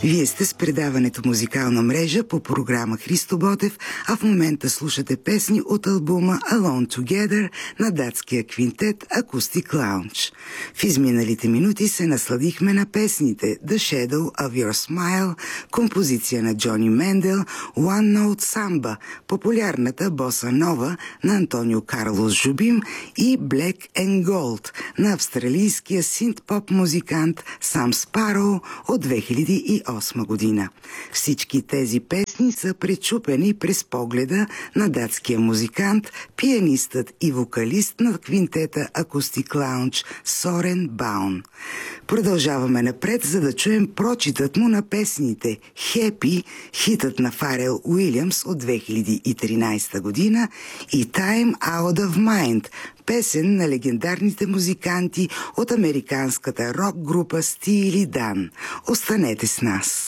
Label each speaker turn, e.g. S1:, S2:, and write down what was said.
S1: Вие сте с предаването Музикална мрежа по програма Христо Ботев, а в момента слушате песни от албума Alone Together на датския квинтет Acoustic Lounge. В изминалите минути се насладихме на песните The Shadow of Your Smile, композиция на Джони Мендел, One Note Samba, популярната боса нова на Антонио Карлос Жубим и Black and Gold на австралийския синт-поп музикант Сам Спароу от 2008 година. Всички тези песни са пречупени през погледа на датския музикант, пианистът и вокалист на квинтета Acoustic Lounge Сорен Баун. Продължаваме напред, за да чуем прочитът му на песните Happy, хитът на Фарел Уилямс от 2013 година, и Time Out of Mind, песен на легендарните музиканти от американската рок група Стили Дан. Останете с нас.